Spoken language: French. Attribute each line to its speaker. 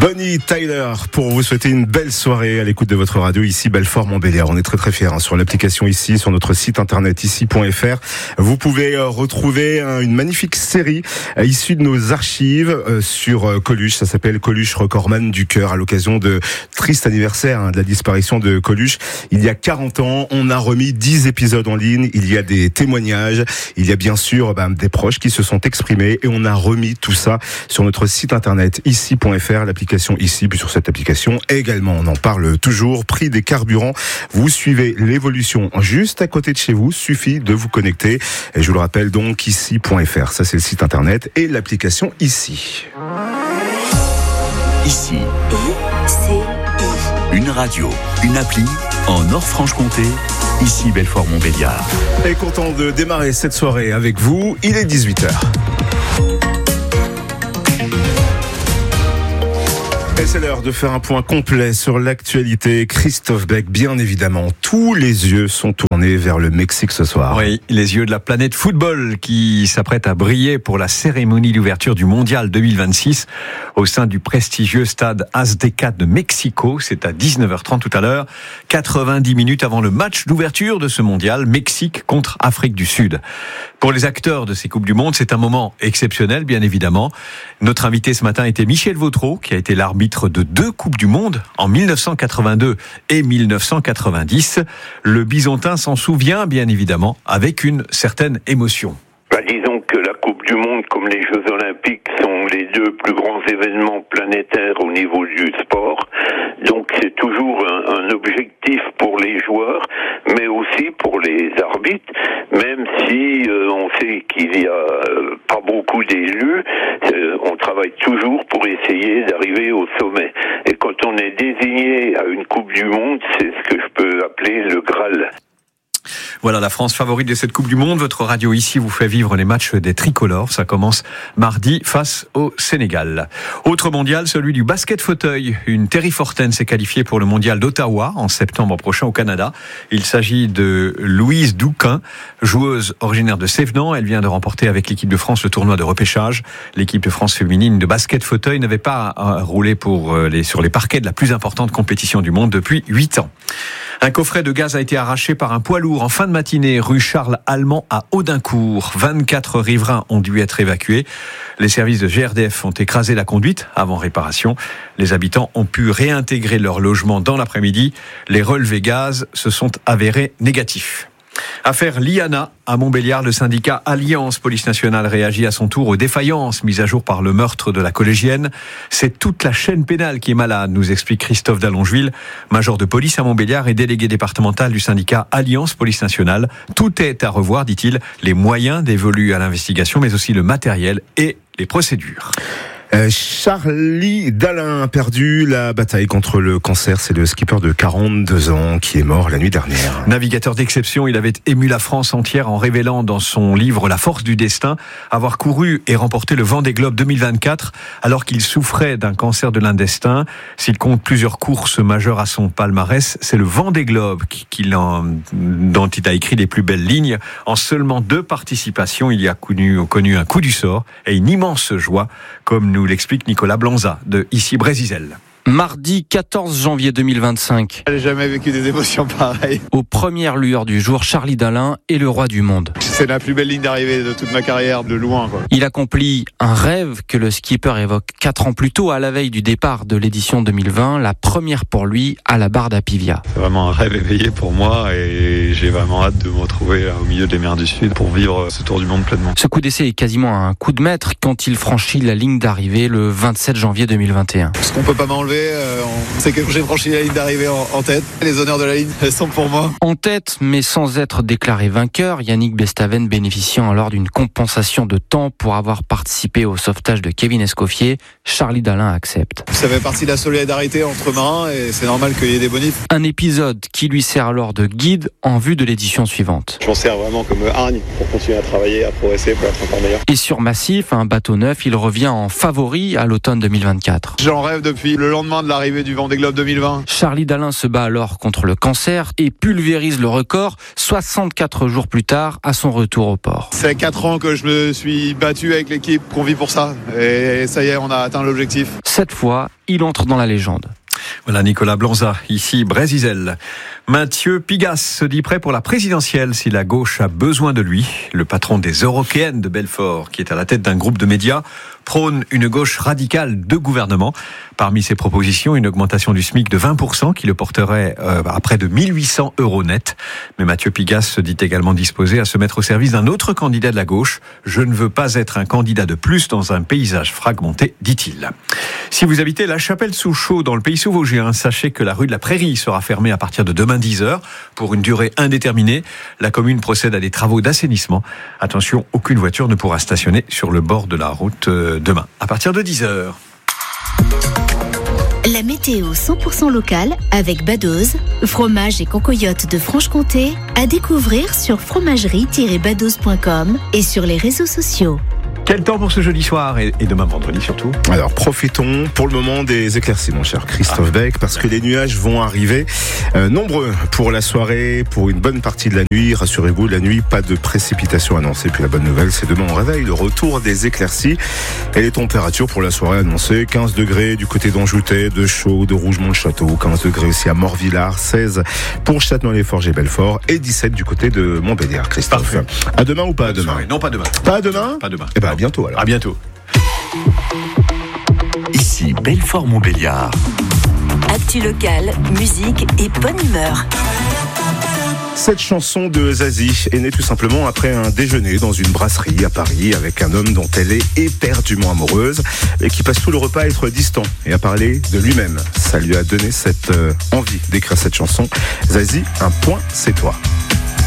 Speaker 1: Bonnie Tyler pour vous souhaiter une belle soirée à l'écoute de votre radio ici Belfort-Montbéliard. On est très fiers sur l'application ici, sur notre site internet ici.fr. Vous pouvez retrouver une magnifique série issue de nos archives sur Coluche. Ça s'appelle Coluche Recordman du cœur à l'occasion de triste anniversaire de la disparition de Coluche. Il y a 40 ans, on a remis 10 épisodes en ligne. Il y a des témoignages. Il y a bien sûr des proches qui se sont exprimés et on a remis tout ça sur notre site internet ici.fr, l'application ici. Puis sur cette application également, on en parle toujours. Prix des carburants. Vous suivez l'évolution juste à côté de chez vous. Suffit de vous connecter. Et je vous le rappelle donc ici.fr. Ça c'est le site internet et l'application ici.
Speaker 2: Ici. Une radio, une appli en Nord-Franche-Comté. Ici Belfort-Montbéliard.
Speaker 1: Et content de démarrer cette soirée avec vous. Il est 18h. Et c'est l'heure de faire un point complet sur l'actualité. Christophe Beck, bien évidemment, tous les yeux sont tournés vers le Mexique ce soir.
Speaker 3: Oui, les yeux de la planète football qui s'apprête à briller pour la cérémonie d'ouverture du Mondial 2026 au sein du prestigieux stade Azteca de Mexico. C'est à 19h30 tout à l'heure, 90 minutes avant le match d'ouverture de ce Mondial, Mexique contre Afrique du Sud. Pour les acteurs de ces Coupes du Monde, c'est un moment exceptionnel, bien évidemment. Notre invité ce matin était Michel Vautreau, qui a été l'arbitre de 2 Coupes du Monde, en 1982 et 1990. Le Bisontin s'en souvient, bien évidemment, avec une certaine émotion.
Speaker 4: Disons que la Coupe du Monde, comme les Jeux Olympiques, sont les 2 plus grands événements planétaires au niveau du sport. Donc c'est toujours un objectif pour les joueurs, mais aussi pour les arbitres, même si on sait qu'il y a pas beaucoup d'élus, on travaille toujours pour essayer d'arriver au sommet. Et quand on est désigné à une Coupe du Monde, c'est ce que je peux appeler le Graal.
Speaker 3: Voilà, la France favorite de cette Coupe du Monde. Votre radio ici vous fait vivre les matchs des tricolores. Ça commence mardi face au Sénégal. Autre mondial, celui du basket fauteuil. Une Terry Forten s'est qualifiée pour le mondial d'Ottawa en septembre prochain au Canada. Il s'agit de Louise Douquin, joueuse originaire de Sévenant. Elle vient de remporter avec l'équipe de France le tournoi de repêchage. L'équipe de France féminine de basket fauteuil n'avait pas roulé sur les parquets de la plus importante compétition du monde depuis 8 ans. Un coffret de gaz a été arraché par un poids lourd en fin de matinée, rue Charles Allemand à Audincourt. 24 riverains ont dû être évacués. Les services de GRDF ont écrasé la conduite avant réparation. Les habitants ont pu réintégrer leur logement dans l'après-midi. Les relevés gaz se sont avérés négatifs. Affaire Liana à Montbéliard, le syndicat Alliance Police Nationale réagit à son tour aux défaillances mises à jour par le meurtre de la collégienne. C'est toute la chaîne pénale qui est malade, nous explique Christophe Dallongeville, major de police à Montbéliard et délégué départemental du syndicat Alliance Police Nationale. Tout est à revoir, dit-il, les moyens dévolus à l'investigation, mais aussi le matériel et les procédures.
Speaker 1: Charlie Dalin a perdu la bataille contre le cancer. C'est le skipper de 42 ans qui est mort la nuit dernière.
Speaker 3: Navigateur d'exception, il avait ému la France entière en révélant dans son livre La force du destin avoir couru et remporté le Vendée Globe 2024 alors qu'il souffrait d'un cancer de l'intestin. S'il compte plusieurs courses majeures à son palmarès, c'est le Vendée Globe dont il a écrit les plus belles lignes. En seulement 2 participations, il y a connu un coup du sort et une immense joie, comme nous l'explique Nicolas Blanza de Ici Brésisel.
Speaker 5: Mardi 14 janvier 2025.
Speaker 6: J'ai jamais vécu des émotions pareilles.
Speaker 5: Aux premières lueurs du jour, Charlie Dalin est le roi du monde.
Speaker 6: C'est la plus belle ligne d'arrivée de toute ma carrière, de loin, quoi.
Speaker 5: Il accomplit un rêve que le skipper évoque 4 ans plus tôt, à la veille du départ de l'édition 2020, la première pour lui à la barre d'Apivia.
Speaker 6: C'est vraiment un rêve éveillé pour moi et j'ai vraiment hâte de me retrouver au milieu des mers du Sud pour vivre ce tour du monde pleinement.
Speaker 5: Ce coup d'essai est quasiment un coup de maître quand il franchit la ligne d'arrivée le 27 janvier 2021.
Speaker 6: Ce qu'on peut pas m'enlever, c'est que j'ai franchi la ligne d'arrivée en tête. Les honneurs de la ligne, elles sont pour moi.
Speaker 5: En tête, mais sans être déclaré vainqueur, Yannick Bestaven bénéficiant alors d'une compensation de temps pour avoir participé au sauvetage de Kevin Escoffier, Charlie Dalin accepte.
Speaker 6: Ça fait partie de la solidarité entre marins et c'est normal qu'il y ait des bonifs.
Speaker 5: Un épisode qui lui sert alors de guide en vue de l'édition suivante.
Speaker 6: Je m'en sers vraiment comme hargne pour continuer à travailler, à progresser, pour être encore meilleur.
Speaker 5: Et sur Massif, un bateau neuf, il revient en favori à l'automne 2024.
Speaker 6: J'en rêve depuis le lendemain lendemain de l'arrivée du Vendée Globe 2020.
Speaker 5: Charlie Dalin se bat alors contre le cancer et pulvérise le record 64 jours plus tard à son retour au port.
Speaker 6: C'est 4 ans que je me suis battu avec l'équipe, qu'on vit pour ça. Et ça y est, on a atteint l'objectif.
Speaker 5: Cette fois, il entre dans la légende.
Speaker 3: Voilà Nicolas Blanza, ici Brésil. Mathieu Pigasse se dit prêt pour la présidentielle si la gauche a besoin de lui. Le patron des Eurockéennes de Belfort, qui est à la tête d'un groupe de médias, prône une gauche radicale de gouvernement. Parmi ses propositions, une augmentation du SMIC de 20% qui le porterait à près de 1 800 € net. Mais Mathieu Pigasse se dit également disposé à se mettre au service d'un autre candidat de la gauche. Je ne veux pas être un candidat de plus dans un paysage fragmenté, dit-il. Si vous habitez La Chapelle-sous-Chaux dans le pays Vosgien, sachez que la rue de la Prairie sera fermée à partir de demain 10h pour une durée indéterminée. La commune procède à des travaux d'assainissement. Attention, aucune voiture ne pourra stationner sur le bord de la route demain à partir de 10h.
Speaker 7: La météo 100% locale avec Badoz, fromage et concoyote de Franche-Comté, à découvrir sur fromagerie-badoz.com et sur les réseaux sociaux.
Speaker 3: Quel temps pour ce jeudi soir et demain vendredi surtout?
Speaker 1: Alors profitons pour le moment des éclaircies, mon cher Christophe Beck, parce que les nuages vont arriver nombreux pour la soirée, pour une bonne partie de la nuit. Rassurez-vous, la nuit, pas de précipitations annoncées. Puis la bonne nouvelle, c'est demain au réveil, le retour des éclaircies. Et les températures pour la soirée annoncées, 15 degrés du côté d'Anjoutet, de Chaux, de Rougemont-le-Château, 15 degrés aussi à Morvillars, 16 pour Châtenois-les-Forges et Belfort, et 17 du côté de Montbéliard. Christophe,
Speaker 3: parfait.
Speaker 1: À demain ou pas à demain?
Speaker 3: Soirée. Non, pas demain.
Speaker 1: Pas à demain?
Speaker 3: Pas demain.
Speaker 1: Eh ben, à bientôt alors.
Speaker 3: À bientôt.
Speaker 2: Ici Belfort-Montbéliard.
Speaker 8: Actu locale, musique et bonne humeur.
Speaker 1: Cette chanson de Zazie est née tout simplement après un déjeuner dans une brasserie à Paris avec un homme dont elle est éperdument amoureuse et qui passe tout le repas à être distant et à parler de lui-même. Ça lui a donné cette envie d'écrire cette chanson. Zazie, un point, c'est toi.